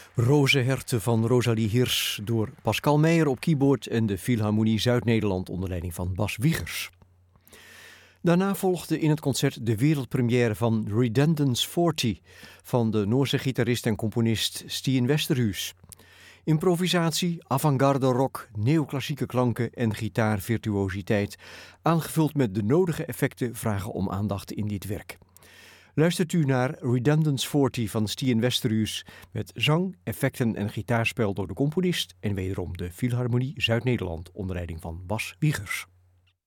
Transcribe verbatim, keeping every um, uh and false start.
Rozenherten van Rosalie Hirsch door Pascal Meijer op keyboard en de Philharmonie Zuid-Nederland onder leiding van Bas Wiegers. Daarna volgde in het concert de wereldpremière van Redundance veertig van de Noorse gitarist en componist Stien Westerhuus. Improvisatie, avant-garde rock, neoclassieke klanken en gitaarvirtuositeit, aangevuld met de nodige effecten, vragen om aandacht in dit werk. Luistert u naar Redundance veertig van Stien Westerhuus met zang, effecten en gitaarspel door de componist en wederom de Philharmonie Zuid-Nederland onder leiding van Bas Wiegers.